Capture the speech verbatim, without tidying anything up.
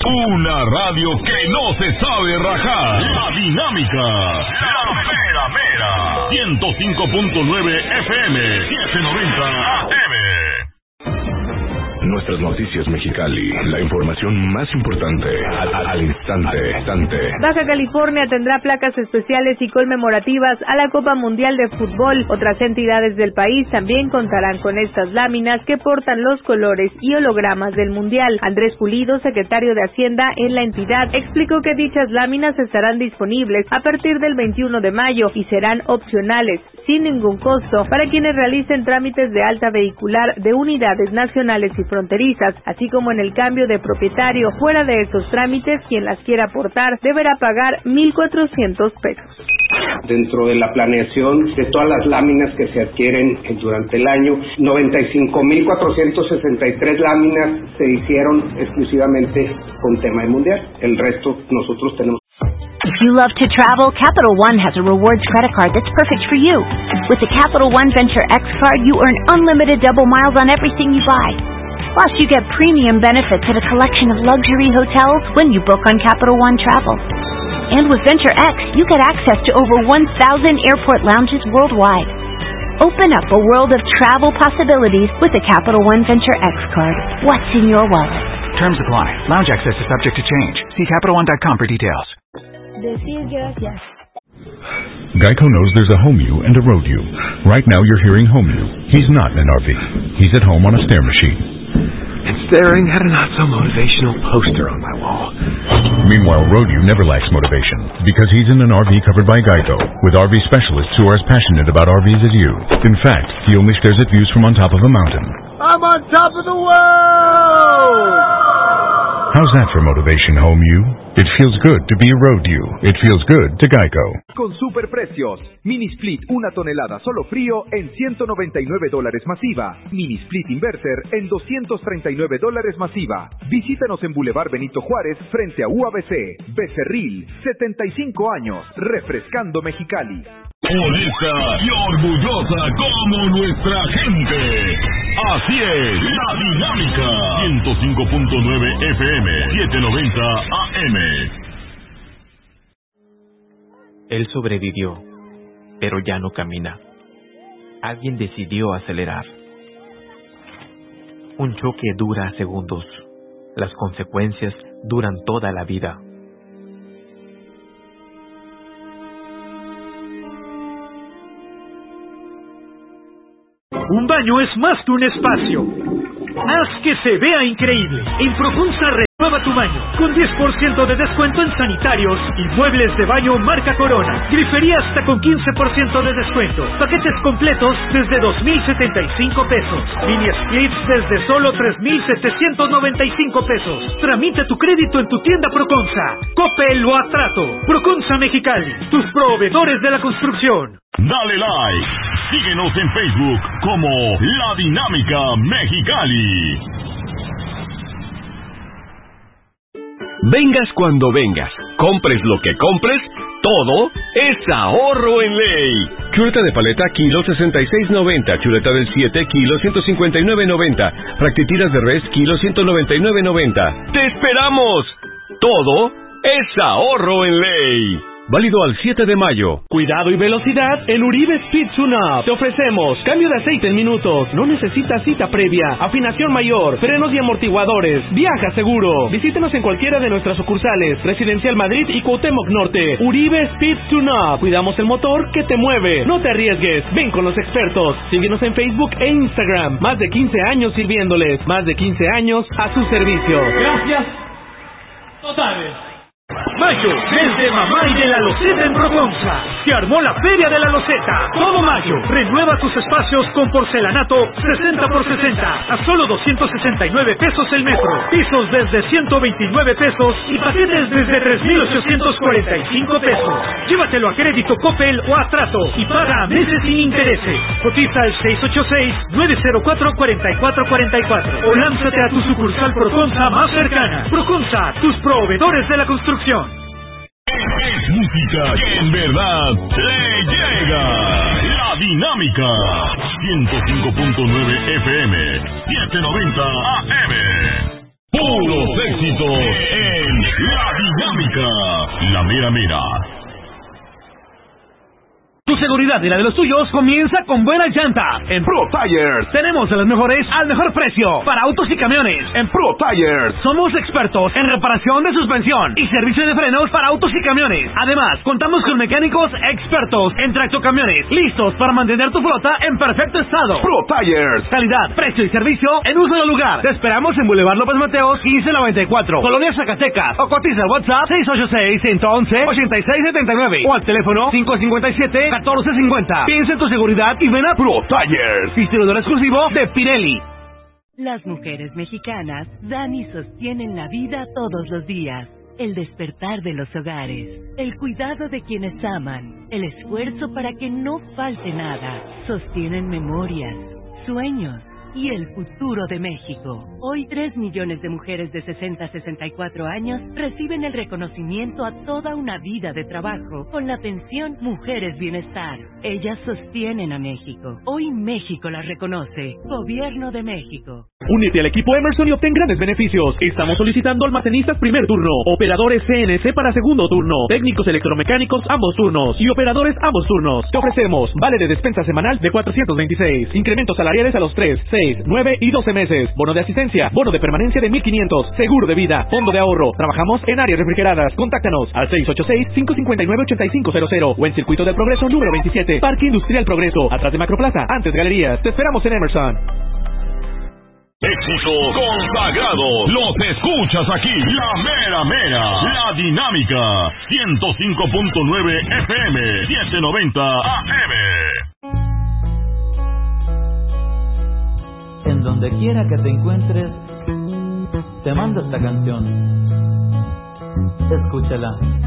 Una radio que no se sabe rajar. La Dinámica. La mera mera. ciento cinco punto nueve F M. setecientos noventa A M. Nuestras noticias Mexicali, la información más importante al, al, al instante, instante. Baja California tendrá placas especiales y conmemorativas a la Copa Mundial de Fútbol. Otras entidades del país también contarán con estas láminas que portan los colores y hologramas del Mundial. Andrés Pulido, secretario de Hacienda en la entidad, explicó que dichas láminas estarán disponibles a partir del veintiuno de mayo y serán opcionales, sin ningún costo, para quienes realicen trámites de alta vehicular de unidades nacionales y fronterizas, así como en el cambio de propietario. Fuera de estos trámites, quien las quiera aportar deberá pagar mil cuatrocientos pesos. Dentro de la planeación de todas las láminas que se adquieren durante el año, noventa y cinco mil cuatrocientas sesenta y tres láminas se hicieron exclusivamente con tema de mundial. El resto nosotros tenemos. If you love to travel, Capital One has a rewards credit card that's perfect for you. With the Capital One Venture X card, you earn unlimited double miles on everything you buy. Plus, you get premium benefits at a collection of luxury hotels when you book on Capital One Travel. And with Venture X, you get access to over one thousand airport lounges worldwide. Open up a world of travel possibilities with the Capital One Venture X card. What's in your wallet? Terms apply. Lounge access is subject to change. See Capital One dot com for details. Decir gracias. Geico knows there's a home you and a road you. Right now you're hearing home you. He's not in an R V. He's at home on a stair machine. And staring at a not-so-motivational poster on my wall. Meanwhile, road you never lacks motivation, because he's in an R V covered by Geico, with R V specialists who are as passionate about R Vs as you. In fact, he only stares at views from on top of a mountain. I'm on top of the world! How's that for motivation, home you? It feels good to be a road you. It feels good to Geico. Con superprecios. Mini Split una tonelada solo frío en ciento noventa y nueve dólares masiva. Mini Split Inverter en doscientos treinta y nueve dólares masiva. Visítanos en Boulevard Benito Juárez frente a U A B C. Becerril, setenta y cinco años, refrescando Mexicali. Honesta y orgullosa como nuestra gente. Así es, La Dinámica. ciento cinco punto nueve F M, setecientos noventa A M. Él sobrevivió, pero ya no camina. Alguien decidió acelerar. Un choque dura segundos. Las consecuencias duran toda la vida. Un baño es más que un espacio. Haz que se vea increíble. En Profunza renueva tu baño con diez por ciento de descuento en sanitarios y muebles de baño marca Corona. Grifería hasta con quince por ciento de descuento. Paquetes completos desde dos mil setenta y cinco pesos. Mini splits desde solo tres mil setecientos noventa y cinco pesos. Tramita tu crédito en tu tienda Proconza. Coppel o Atrato. Proconza Mexicali, tus proveedores de la construcción. Dale like. Síguenos en Facebook como La Dinámica Mexicali. Vengas cuando vengas, compres lo que compres, todo es ahorro en ley. Chuleta de paleta, kilo sesenta y seis noventa. Chuleta del siete, kilo ciento cincuenta y nueve noventa. Fractitiras de res, kilo ciento noventa y nueve noventa. ¡Te esperamos! Todo es ahorro en ley. Válido al siete de mayo. Cuidado y velocidad en Uribe Speed Tune-Up. Te ofrecemos cambio de aceite en minutos. No necesitas cita previa. Afinación mayor. Frenos y amortiguadores. Viaja seguro. Visítenos en cualquiera de nuestras sucursales. Residencial Madrid y Cuauhtémoc Norte. Uribe Speed Tune-Up. Cuidamos el motor que te mueve. No te arriesgues. Ven con los expertos. Síguenos en Facebook e Instagram. Más de quince años sirviéndoles. Más de quince años a su servicio. Gracias totales. Mayo, mes de mamá y de la loseta en Proconza. Se armó la Feria de la Loseta. Todo mayo, renueva tus espacios con porcelanato sesenta por sesenta a solo doscientos sesenta y nueve pesos el metro. Pisos desde ciento veintinueve pesos y paquetes desde tres mil ochocientos cuarenta y cinco pesos. Llévatelo a crédito Coppel o a trato y paga a meses sin intereses. Cotiza al seis ocho seis, nueve cero cuatro, cuatro cuatro cuatro cuatro o lánzate a tu sucursal Proconza más cercana. Proconza, tus proveedores de la construcción. Es música que en verdad te llega. La Dinámica. ciento cinco punto nueve F M, setecientos noventa A M. Puros éxitos en La Dinámica. La mera mera. Tu seguridad y la de los tuyos comienza con buena llanta. En Pro Tires tenemos de las mejores al mejor precio para autos y camiones. En Pro Tires somos expertos en reparación de suspensión y servicio de frenos para autos y camiones. Además, contamos con mecánicos expertos en tractocamiones, listos para mantener tu flota en perfecto estado. Pro Tires, calidad, precio y servicio en un solo lugar. Te esperamos en Boulevard López Mateos quince noventa y cuatro, Colonia Zacatecas, o cotiza al WhatsApp seis ocho seis, uno uno uno, ocho seis siete nueve o al teléfono cinco cinco siete, catorce cincuenta. Piensa en tu seguridad y ven a Pro Tires, distribuidor exclusivo de Pirelli. Las mujeres mexicanas dan y sostienen la vida todos los días. El despertar de los hogares, el cuidado de quienes aman, el esfuerzo para que no falte nada. Sostienen memorias, sueños y el futuro de México. Hoy, tres millones de mujeres de sesenta a sesenta y cuatro años reciben el reconocimiento a toda una vida de trabajo con la pensión Mujeres Bienestar. Ellas sostienen a México. Hoy México las reconoce. Gobierno de México. Únete al equipo Emerson y obtén grandes beneficios. Estamos solicitando almacenistas primer turno, operadores C N C para segundo turno, técnicos electromecánicos ambos turnos y operadores ambos turnos. Te ofrecemos vale de despensa semanal de cuatrocientos veintiséis, incrementos salariales a los tres, seis, nueve y doce meses, bono de asistencia, bono de permanencia de mil quinientos, seguro de vida, fondo de ahorro. Trabajamos en áreas refrigeradas. Contáctanos al seis ocho seis, cinco cinco nueve, ocho cinco cero cero o en Circuito del Progreso número veintisiete, Parque Industrial Progreso, atrás de Macroplaza, antes Galerías. Te esperamos en Emerson. Éxito consagrado. Los escuchas aquí. La mera mera. La Dinámica. ciento cinco punto nueve F M. setecientos noventa A M. En donde quiera que te encuentres, te mando esta canción. Escúchala.